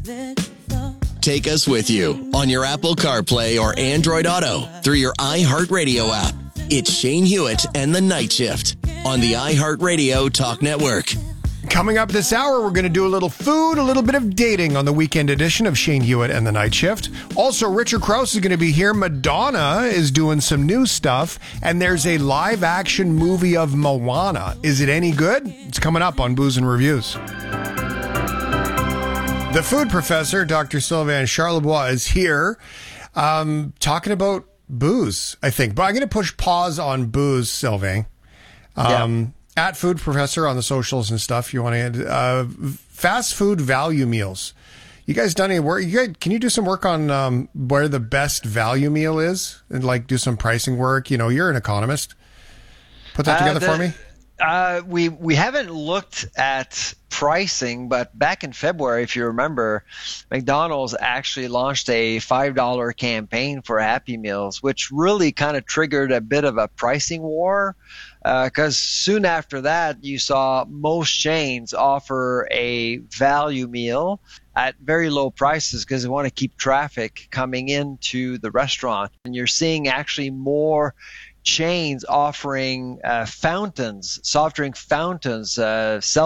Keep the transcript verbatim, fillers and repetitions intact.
Take us with you on your Apple CarPlay or Android Auto through your iHeartRadio app. It's Shane Hewitt and the Night Shift on the iHeartRadio Talk Network. Coming up this hour, we're going to do a little food, a little bit of dating on the weekend edition of Shane Hewitt and the Night Shift. Also, Richard Krause is going to be here. Madonna is doing some new stuff. And there's a live-action movie of Moana. Is it any good? It's coming up on Booze and Reviews. The food professor, Doctor Sylvain Charlebois, is here um, talking about booze, I think. But I'm going to push pause on booze, Sylvain. Um, yeah. At Food Professor on the socials and stuff. You want to uh, fast food value meals. You guys done any work? You guys, can you do some work on um, where the best value meal is and like do some pricing work? You know, you're an economist. Put that together uh, the, for me. Uh, we we haven't looked at pricing, but back in February, if you remember, McDonald's actually launched a five dollar campaign for Happy Meals, which really kind of triggered a bit of a pricing war. Because uh, soon after that, you saw most chains offer a value meal at very low prices because they want to keep traffic coming into the restaurant. And you're seeing actually more chains offering uh, fountains, soft drink fountains, uh, self